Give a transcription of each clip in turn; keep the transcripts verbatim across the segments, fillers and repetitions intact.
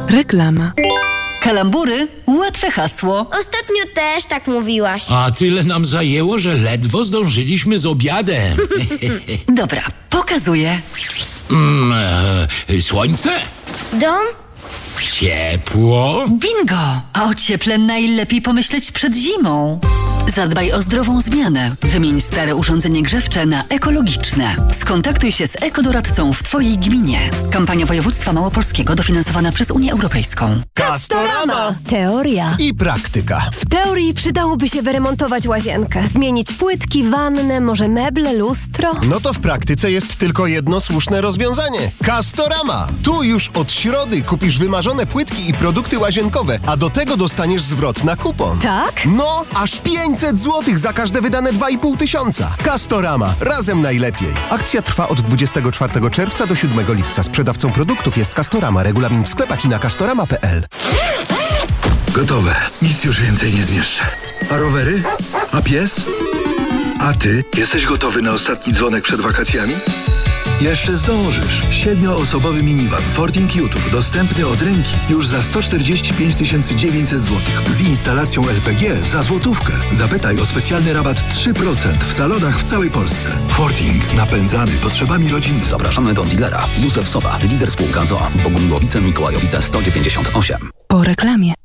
Reklama. Kalambury, łatwe hasło. Ostatnio też tak mówiłaś. A tyle nam zajęło, że ledwo zdążyliśmy z obiadem. Dobra, pokazuję. Mm, e, słońce? Dom? Ciepło? Bingo! A o cieple najlepiej pomyśleć przed zimą. Zadbaj o zdrową zmianę. Wymień stare urządzenie grzewcze na ekologiczne. Skontaktuj się z ekodoradcą w Twojej gminie. Kampania Województwa Małopolskiego dofinansowana przez Unię Europejską. Castorama! Teoria. I praktyka. W teorii przydałoby się wyremontować łazienkę, zmienić płytki, wannę, może meble, lustro. No to w praktyce jest tylko jedno słuszne rozwiązanie. Castorama! Tu już od środy kupisz wymarzone płytki i produkty łazienkowe, a do tego dostaniesz zwrot na kupon. Tak? No, aż pięćset złotych za każde wydane dwa i pół tysiąca. Castorama. Razem najlepiej. Akcja trwa od dwudziestego czwartego czerwca do siódmego lipca. Sprzedawcą produktów jest Castorama. Regulamin w sklepach i na castorama kropka p l. Gotowe. Nic już więcej nie zmieszczę. A rowery? A pies? A ty? Jesteś gotowy na ostatni dzwonek przed wakacjami? Jeszcze zdążysz. Siedmioosobowy minivan Forting YouTube dostępny od ręki już za sto czterdzieści pięć tysięcy dziewięćset złotych. Z instalacją L P G za złotówkę. Zapytaj o specjalny rabat trzy procent w salonach w całej Polsce. Forting. Napędzany potrzebami rodziny. Zapraszamy do dealera. Józef Sowa, lider spółka Z O A. Bogumiłowice, Mikołajowice sto dziewięćdziesiąt osiem. Po reklamie.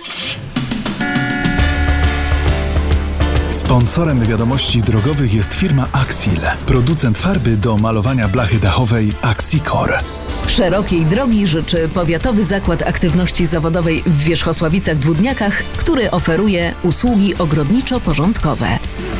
Sponsorem wiadomości drogowych jest firma Axil, producent farby do malowania blachy dachowej Axicor. Szerokiej drogi życzy Powiatowy Zakład Aktywności Zawodowej w Wierzchosławicach-Dwódniakach, który oferuje usługi ogrodniczo-porządkowe.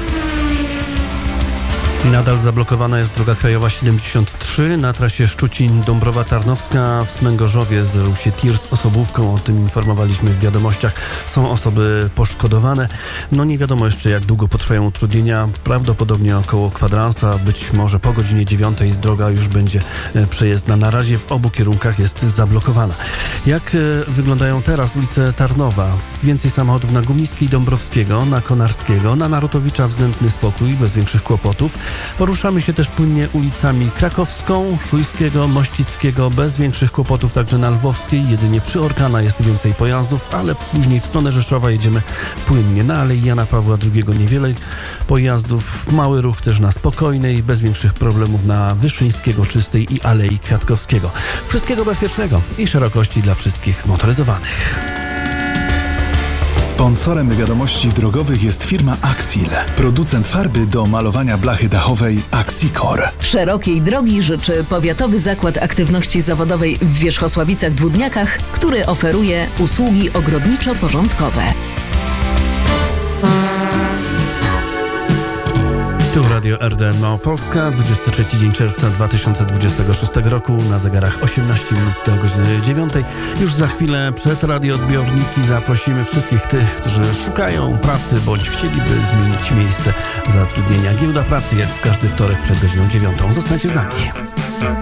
Nadal zablokowana jest droga krajowa siedemdziesiąt trzy na trasie Szczucin-Dąbrowa Tarnowska. W Smęgorzowie zderzył się tir z osobówką, o tym informowaliśmy w wiadomościach. Są osoby poszkodowane. No nie wiadomo jeszcze, jak długo potrwają utrudnienia. Prawdopodobnie około kwadransa, być może po godzinie dziewiątej droga już będzie przejezdna. Na razie w obu kierunkach jest zablokowana. Jak wyglądają teraz ulice Tarnowa? Więcej samochodów na Gumiskiej, Dąbrowskiego, na Konarskiego, na Narutowicza względny spokój, bez większych kłopotów. Poruszamy się też płynnie ulicami Krakowską, Szujskiego, Mościckiego, bez większych kłopotów, także na Lwowskiej. Jedynie przy Orkana jest więcej pojazdów, ale później w stronę Rzeszowa jedziemy płynnie. Na Alei Jana Pawła drugiego niewiele pojazdów, mały ruch też na Spokojnej, bez większych problemów na Wyszyńskiego, Czystej i Alei Kwiatkowskiego. Wszystkiego bezpiecznego i szerokości dla wszystkich zmotoryzowanych. Sponsorem wiadomości drogowych jest firma Axil, producent farby do malowania blachy dachowej Axicor. Szerokiej drogi życzy Powiatowy Zakład Aktywności Zawodowej w Wierzchosławicach-Dwódniakach, który oferuje usługi ogrodniczo-porządkowe. Tu Radio R D N Małopolska, dwudziesty trzeci dzień czerwca dwa tysiące dwudziestego szóstego roku, na zegarach osiemnaście minut do godziny dziewiątej. Już za chwilę przed radioodbiorniki zaprosimy wszystkich tych, którzy szukają pracy bądź chcieliby zmienić miejsce zatrudnienia. Giełda Pracy jak w każdy wtorek przed godziną dziewiątą. Zostańcie z nami.